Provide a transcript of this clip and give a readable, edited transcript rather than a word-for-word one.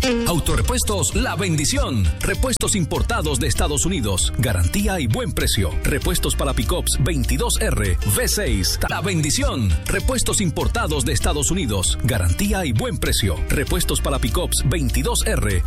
Autorepuestos La Bendición. Repuestos importados de Estados Unidos. Garantía y buen precio. Repuestos para pickups 22R, V6. La Bendición. Repuestos importados de Estados Unidos. Garantía y buen precio. Repuestos para pickups 22R,